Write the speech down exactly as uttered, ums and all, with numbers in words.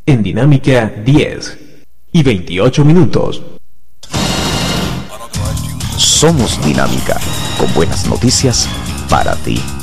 en Dinámica diez y veintiocho minutos. Somos Dinámica, con buenas noticias para ti.